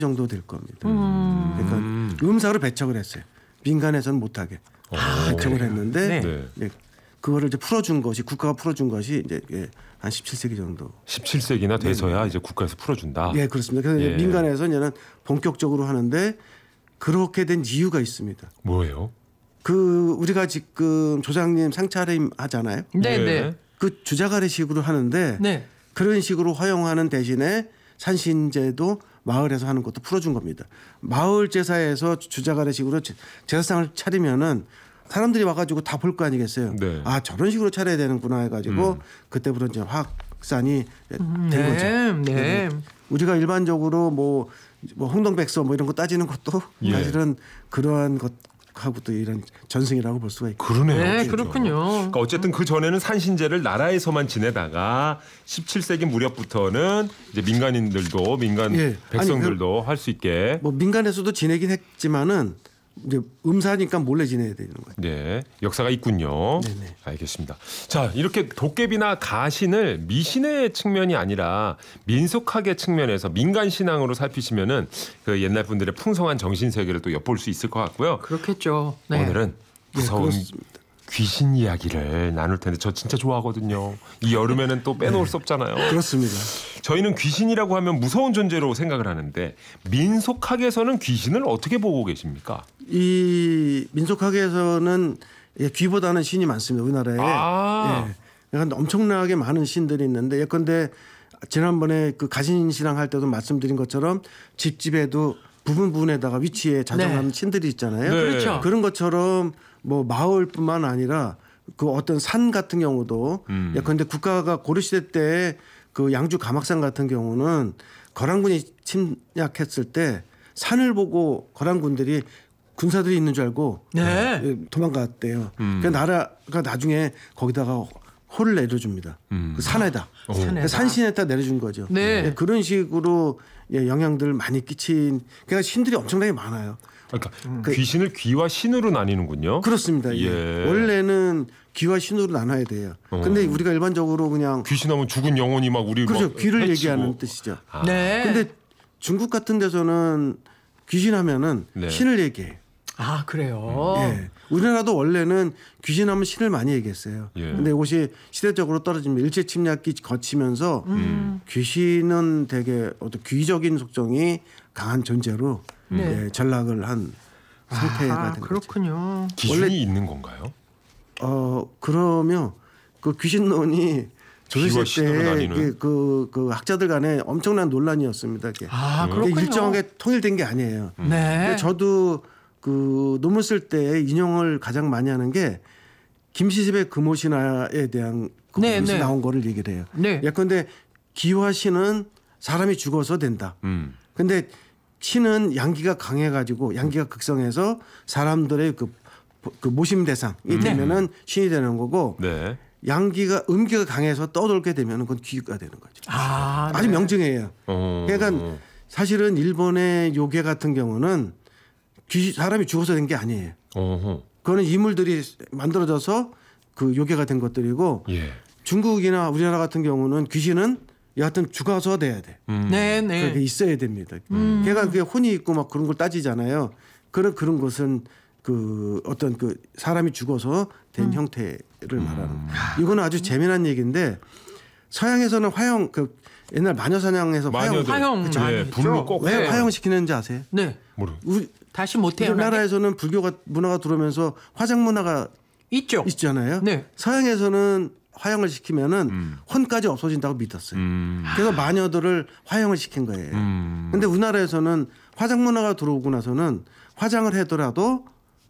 정도 될 겁니다. 그러니까 음사로 배척을 했어요. 민간에서는 못하게 배척을 했는데 네. 그거를 이제 풀어준 것이 국가가 풀어준 것이 이제 한 17세기 정도. 17세기나 돼서야 이제 국가에서 풀어준다. 네, 그렇습니다. 그래서 민간에서 이제는 본격적으로 하는데 그렇게 된 이유가 있습니다. 뭐예요? 우리가 지금 조장님 상차림 하잖아요. 네. 그 주자가래식으로 하는데 그런 식으로 허용하는 대신에 산신제도 마을에서 하는 것도 풀어준 겁니다. 마을 제사에서 주자가래식으로 제사상을 차리면은 사람들이 와가지고 다 볼 거 아니겠어요. 네. 아 저런 식으로 차려야 되는구나 해가지고 그때부터 이제 확산이 된 거죠. 네. 우리가 일반적으로 뭐 홍동백서 뭐 이런 거 따지는 것도 사실은 그러한 것하고 또 이런 전승이라고 볼 수가 있고. 그러네요. 네, 진짜. 그렇군요. 그러니까 어쨌든 그 전에는 산신제를 나라에서만 지내다가 17세기 무렵부터는 이제 민간 백성들도 할 수 있게. 뭐 민간에서도 지내긴 했지만은 이제 음사니까 몰래 지내야 되는 거죠. 네, 역사가 있군요. 네네. 알겠습니다. 자, 이렇게 도깨비나 가신을 미신의 측면이 아니라 민속학의 측면에서 민간 신앙으로 살피시면은 그 옛날 분들의 풍성한 정신 세계를 또 엿볼 수 있을 것 같고요. 그렇겠죠. 네. 오늘은 무서운 귀신 이야기를 나눌 텐데 저 진짜 좋아하거든요. 이 여름에는 또 빼놓을 수 없잖아요. 그렇습니다. 저희는 귀신이라고 하면 무서운 존재로 생각을 하는데 민속학에서는 귀신을 어떻게 보고 계십니까? 이 민속학에서는 귀보다는 신이 많습니다. 우리나라에. 그러니까 엄청나게 많은 신들이 있는데 예컨대 지난번에 그 가신신앙 할 때도 말씀드린 것처럼 집집에도 부분에다가 위치에 자정하는 신들이 있잖아요. 네. 그렇죠. 그런 것처럼 뭐 마을뿐만 아니라 그 어떤 산 같은 경우도 예컨대 국가가 고려시대 때 그 양주 가막산 같은 경우는 거란군이 침략했을 때 산을 보고 거란군들이 군사들이 있는 줄 알고 도망갔대요. 그러니까 나라가 나중에 거기다가 호를 내려줍니다. 그 산에다. 산신에다 내려준 거죠. 네. 그런 식으로 영향들을 많이 끼친 그러니까 신들이 엄청나게 많아요. 그러니까 귀신을 귀와 신으로 나뉘는군요. 그렇습니다. 원래는 귀와 신으로 나눠야 돼요. 근데 우리가 일반적으로 그냥 귀신하면 죽은 영혼이 막 우리 그렇죠. 막 귀를 해치고. 얘기하는 뜻이죠. 네. 근데 중국 같은 데서는 귀신하면은 신을 얘기해요. 아, 그래요. 우리나라도 원래는 귀신하면 신을 많이 얘기했어요. 근데 이것이 시대적으로 떨어지면 일제 침략기 거치면서 귀신은 되게 어떤 귀적인 속성이 강한 존재로 전락을 한 상태가 된 거죠. 그렇군요. 기준이 원래 있는 건가요? 그러면 그 귀신론이 조선시대 때 그 학자들 간에 엄청난 논란이었습니다. 그렇군요. 일정하게 통일된 게 아니에요. 네. 저도 그 논문 쓸 때 인용을 가장 많이 하는 게 김시집의 금오신화에 대한 거기서 나온 거를 얘기를 해요. 예컨대 기와 신은 사람이 죽어서 된다. 근데 신은 양기가 강해가지고 양기가 극성해서 사람들의 그 모심 대상이 되면은 신이 되는 거고 양기가 음기가 강해서 떠돌게 되면은 그건 귀가 되는 거죠. 아주 명징해요. 그러니까 사실은 일본의 요괴 같은 경우는 사람이 죽어서 된 게 아니에요. 그거는 인물들이 만들어져서 그 요괴가 된 것들이고 중국이나 우리나라 같은 경우는 귀신은 여하튼 죽어서 돼야 돼. 그게 있어야 됩니다. 걔가 그게 혼이 있고 막 그런 걸 따지잖아요. 그런 것은 그 어떤 그 사람이 죽어서 된 형태를 말하는. 이거는 아주 재미난 얘기인데 서양에서는 화형 그 옛날 마녀사냥에서 화형 불로 꼭 왜 화형시키는지 아세요? 네. 다시 못 태어나게. 우리나라에서는 불교가 문화가 들어오면서 화장 문화가 있잖아요. 서양에서는 화형을 시키면은 혼까지 없어진다고 믿었어요. 그래서 마녀들을 화형을 시킨 거예요. 근데 우리나라에서는 화장 문화가 들어오고 나서는 화장을 하더라도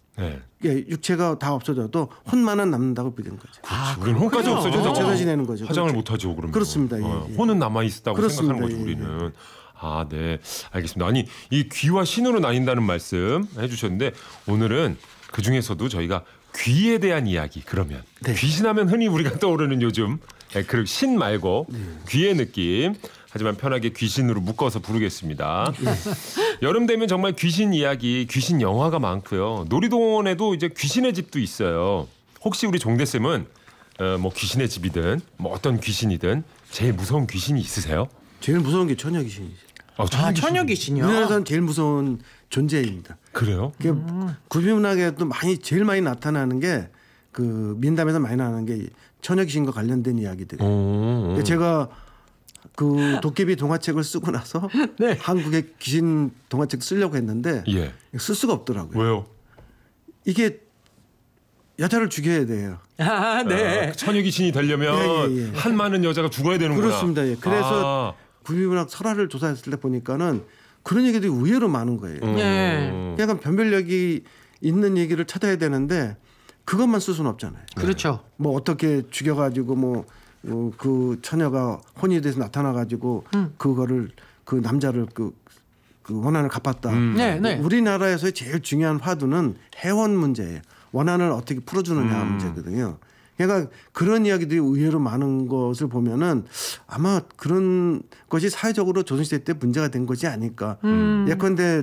육체가 다 없어져도 혼만은 남는다고 믿는 거죠. 우리는 혼까지 없어져서 제사 지내는 거죠. 화장을 못 하죠, 그러면. 그렇습니다. 혼은 남아 있다고 생각하는 거죠, 우리는. 네, 알겠습니다. 아니 이 귀와 신으로 나뉜다는 말씀 해주셨는데 오늘은 그 중에서도 저희가 귀에 대한 이야기 그러면 귀신하면 흔히 우리가 떠오르는 요즘 그 신 말고 귀의 느낌 하지만 편하게 귀신으로 묶어서 부르겠습니다. 여름 되면 정말 귀신 이야기, 귀신 영화가 많고요. 놀이동원에도 이제 귀신의 집도 있어요. 혹시 우리 종대 쌤은 뭐 귀신의 집이든 뭐 어떤 귀신이든 제일 무서운 귀신이 있으세요? 제일 무서운 게 처녀 귀신이죠. 처녀 귀신이요. 우리나라에서는 제일 무서운 존재입니다. 그래요? 구비문학에도 제일 많이 나타나는 게 그 민담에서 많이 나오는 게 처녀 귀신과 관련된 이야기들이에요. 제가 그 도깨비 동화책을 쓰고 나서 네. 한국의 귀신 동화책 쓰려고 했는데 예. 쓸 수가 없더라고요. 왜요? 이게 여자를 죽여야 돼요. 네. 처녀 귀신이 되려면 한 많은 여자가 죽어야 되는구나. 그렇습니다. 예. 그래서 구비문학 설화를 조사했을 때 보니까는 그런 얘기들이 의외로 많은 거예요. 약간 변별력이 있는 얘기를 찾아야 되는데 그것만 쓸 수는 없잖아요. 그렇죠. 뭐 어떻게 죽여가지고 그 처녀가 혼이 돼서 나타나가지고 그거를 그 남자를 그 원한을 갚았다. 우리나라에서의 제일 중요한 화두는 해원 문제예요. 원한을 어떻게 풀어주느냐 문제거든요. 그러니까 그런 이야기들이 의외로 많은 것을 보면은 아마 그런 것이 사회적으로 조선시대 때 문제가 된 것이 아닐까. 예컨대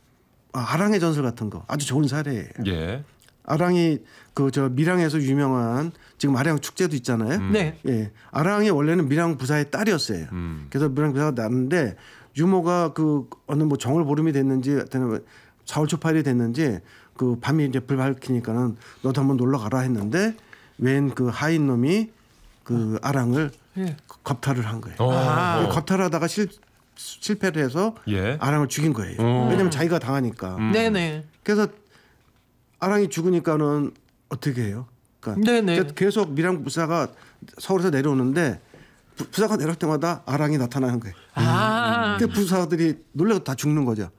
아랑의 전설 같은 거 아주 좋은 사례예요. 예. 아랑이 밀양에서 유명한 지금 아랑 축제도 있잖아요. 네. 예. 아랑이 원래는 밀양 부사의 딸이었어요. 그래서 밀양 부사가 났는데 유모가 어느 정월 보름이 됐는지 사월 초팔이 됐는지 그 밤이 이제 불 밝히니까는 너도 한번 놀러 가라 했는데 웬 그 하인 놈이 그 아랑을 겁탈을 한 거예요. 겁탈하다가 실패를 해서 아랑을 죽인 거예요. 왜냐하면 자기가 당하니까. 네네. 그래서 아랑이 죽으니까는 어떻게 해요? 그러니까 계속 밀양 부사가 서울에서 내려오는데 부사가 내려올 때마다 아랑이 나타나는 거예요. 그 부사들이 놀래서 다 죽는 거죠.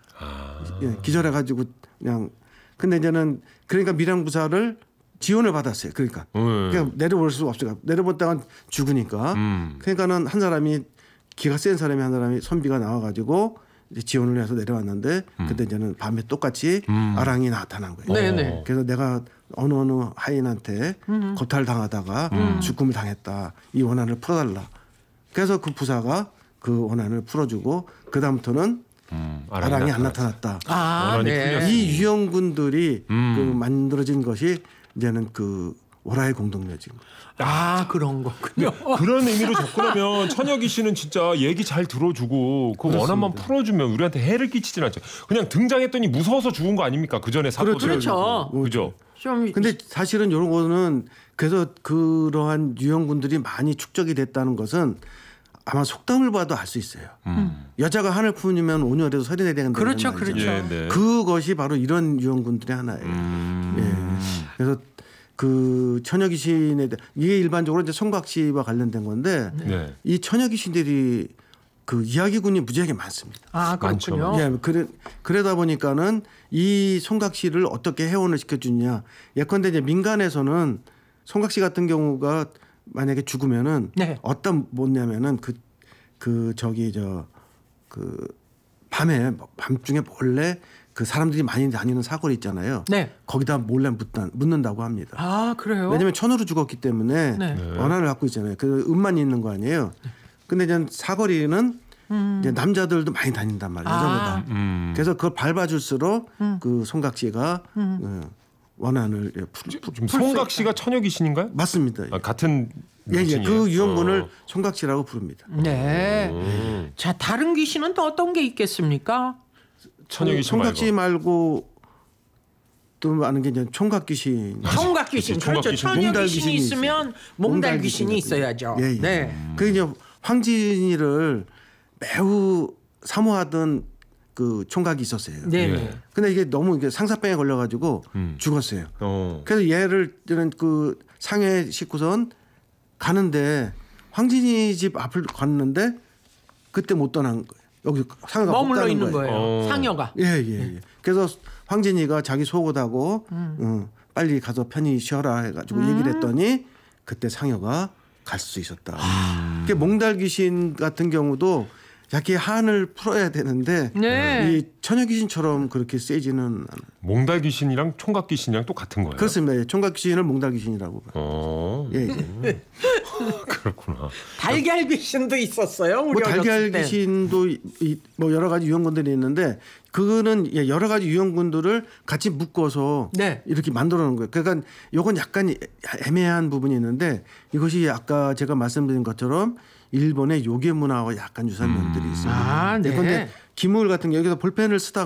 기절해가지고 그냥. 근데 이제는 그러니까 밀양 부사를 지원을 받았어요. 그러니까 내려올 수 없으니까 내려봤다가 죽으니까. 그러니까는 한 사람이 기가 센 사람이 한 사람이 선비가 나와가지고 이제 지원을 해서 내려왔는데 그때 이제는 밤에 똑같이 아랑이 나타난 거예요. 그래서 내가 어느 하인한테 고탈 당하다가 죽음을 당했다. 이 원한을 풀어달라. 그래서 그 부사가 그 원한을 풀어주고 그 다음부터는 아랑이 안 나타났다. 이 유형군들이 만들어진 것이 이제는 그 오라의 공동묘지인 거예요. 그런 거군요. 그런 의미로 접근하면 처녀 귀신은 진짜 얘기 잘 들어주고 그 원한만 풀어주면 우리한테 해를 끼치진 않죠. 그냥 등장했더니 무서워서 죽은 거 아닙니까? 그 전에 사건. 그렇죠. 그죠. 근데 사실은 이런 거는 그래서 그러한 유형군들이 많이 축적이 됐다는 것은 아마 속담을 봐도 알 수 있어요. 여자가 한을 품으면 오녀에도 설이 내려간다는 그렇죠, 말이죠. 그렇죠. 그것이 바로 이런 유형군들의 하나예요. 그래서 그 처녀 귀신에 대해 이게 일반적으로 이제 성곽씨와 관련된 건데 이 처녀 귀신들이 그 이야기군이 무지하게 많습니다. 그렇군요. 그러다 보니까는 이 성곽씨를 어떻게 해원을 시켜주냐. 예컨대 이제 민간에서는 성곽씨 같은 경우가 만약에 죽으면은 어떤 뭐냐면은 밤중에 몰래 그 사람들이 많이 다니는 사거리 있잖아요. 거기다 몰래 묻는다고 합니다. 그래요? 왜냐하면 천으로 죽었기 때문에 원한을 갖고 있잖아요. 그 음만 있는 거 아니에요. 근데 이제 사거리는 이제 남자들도 많이 다닌단 말이에요. 여자보다. 그래서 그걸 밟아줄수록 그 송각씨가 원한을 지금 송각씨가 처녀 귀신인가요? 맞습니다. 같은 그 유형군을 송각씨라고 부릅니다. 자, 다른 귀신은 또 어떤 게 있겠습니까? 처녀 귀신 송각씨 말고 또 아는 게 이제 총각 귀신. 총각 귀신. 그렇죠. 처녀 귀신이 있으면 몽달 귀신이 있어야죠. 그 이제 황진이를 매우 사모하던 그 총각이 있었어요. 근데 이게 너무 이게 상사병에 걸려가지고 죽었어요. 그래서 얘를 그 상해 싣고선 가는데 황진이 집 앞을 갔는데 그때 못 떠난 거예요. 여기 상여가 머물러 있는 거예요. 상여가. 그래서 황진이가 자기 속옷하고 빨리 가서 편히 쉬어라 해가지고 얘기를 했더니 그때 상여가 갈 수 있었다. 몽달 귀신 같은 경우도 자기 한을 풀어야 되는데 이 처녀 귀신처럼 그렇게 세지는 않아요. 몽달 귀신이랑 총각 귀신이랑 또 같은 거예요? 그렇습니다. 총각 귀신을 몽달 귀신이라고 봐요. 그렇구나. 달걀 귀신도 있었어요. 우리 달걀 귀신도 뭐 여러 가지 유형군들이 있는데 그거는 여러 가지 유형군들을 같이 묶어서 이렇게 만들어 놓은 거예요. 그러니까 이건 약간 애매한 부분이 있는데 이것이 아까 제가 말씀드린 것처럼 일본의 요괴 문화와 약간 유사한 면들이 있습니다. 아, 네. 그런데 김무울 같은 게 여기서 볼펜을 쓰다가